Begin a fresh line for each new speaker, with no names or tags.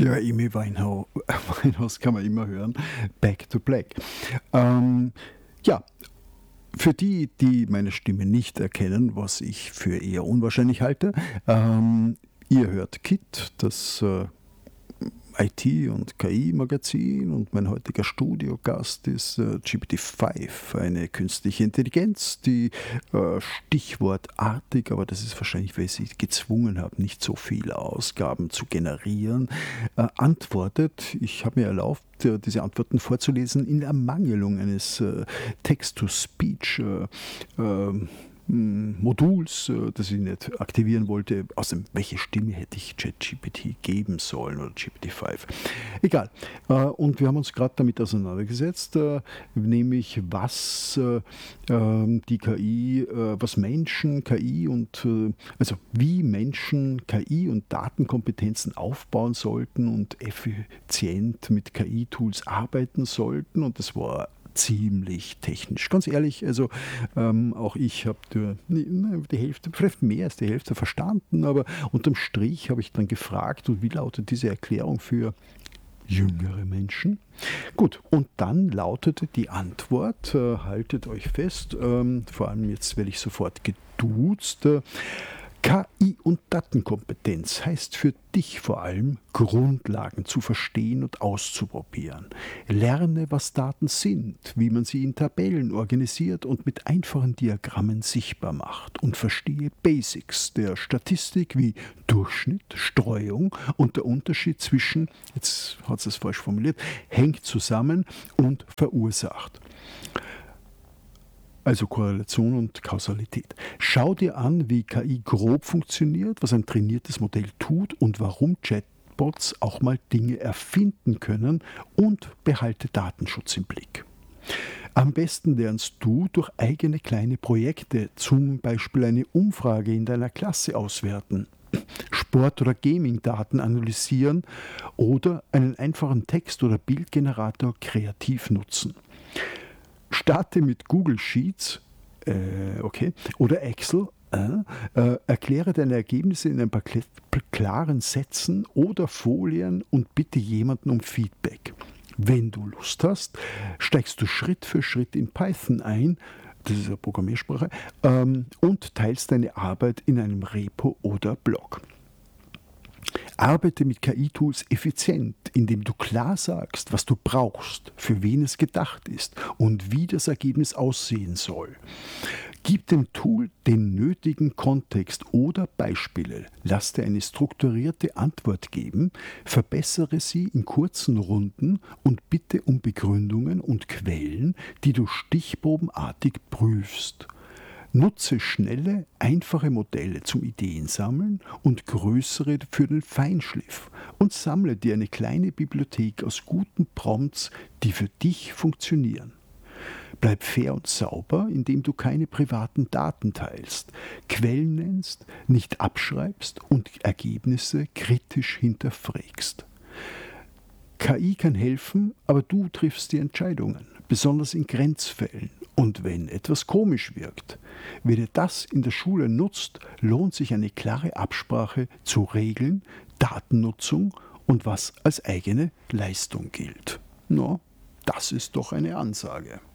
Ja, Amy Winehouse kann man immer hören. Back to Black. Ja, für die, die meine Stimme nicht erkennen, was ich für eher unwahrscheinlich halte, ihr hört KIT, das IT- und KI-Magazin, und mein heutiger Studiogast ist GPT-5, eine künstliche Intelligenz, die stichwortartig, aber das ist wahrscheinlich, weil ich sie gezwungen habe, nicht so viele Ausgaben zu generieren, antwortet. Ich habe mir erlaubt, diese Antworten vorzulesen in Ermangelung eines Text-to-Speech Moduls, das ich nicht aktivieren wollte. Außerdem, welche Stimme hätte ich ChatGPT geben sollen oder GPT-5? Egal. Und wir haben uns gerade damit auseinandergesetzt, nämlich was die KI, was Menschen, KI und also wie Menschen KI und Datenkompetenzen aufbauen sollten und effizient mit KI-Tools arbeiten sollten. Und das war ziemlich technisch. Ganz ehrlich, also auch ich habe die Hälfte, vielleicht mehr als die Hälfte verstanden, aber unterm Strich habe ich dann gefragt, und wie lautet diese Erklärung für jüngere Menschen? Gut, und dann lautete die Antwort, haltet euch fest, vor allem jetzt werde ich sofort geduzt, KI und Datenkompetenz heißt für dich vor allem, Grundlagen zu verstehen und auszuprobieren. Lerne, was Daten sind, wie man sie in Tabellen organisiert und mit einfachen Diagrammen sichtbar macht, und verstehe Basics der Statistik wie Durchschnitt, Streuung und der Unterschied zwischen, jetzt hat es falsch formuliert, hängt zusammen und verursacht. Also Korrelation und Kausalität. Schau dir an, wie KI grob funktioniert, was ein trainiertes Modell tut und warum Chatbots auch mal Dinge erfinden können, und behalte Datenschutz im Blick. Am besten lernst du durch eigene kleine Projekte, zum Beispiel eine Umfrage in deiner Klasse auswerten, Sport- oder Gaming-Daten analysieren oder einen einfachen Text- oder Bildgenerator kreativ nutzen. Starte mit Google Sheets, oder Excel, erkläre deine Ergebnisse in ein paar klaren Sätzen oder Folien und bitte jemanden um Feedback. Wenn du Lust hast, steigst du Schritt für Schritt in Python ein, das ist eine Programmiersprache, und teilst deine Arbeit in einem Repo oder Blog. Arbeite mit KI-Tools effizient, indem du klar sagst, was du brauchst, für wen es gedacht ist und wie das Ergebnis aussehen soll. Gib dem Tool den nötigen Kontext oder Beispiele, lass dir eine strukturierte Antwort geben, verbessere sie in kurzen Runden und bitte um Begründungen und Quellen, die du stichprobenartig prüfst. Nutze schnelle, einfache Modelle zum Ideensammeln und größere für den Feinschliff, und sammle dir eine kleine Bibliothek aus guten Prompts, die für dich funktionieren. Bleib fair und sauber, indem du keine privaten Daten teilst, Quellen nennst, nicht abschreibst und Ergebnisse kritisch hinterfragst. KI kann helfen, aber du triffst die Entscheidungen, besonders in Grenzfällen. Und wenn etwas komisch wirkt, wenn ihr das in der Schule nutzt, lohnt sich eine klare Absprache zu Regeln, Datennutzung und was als eigene Leistung gilt. No, das ist doch eine Ansage.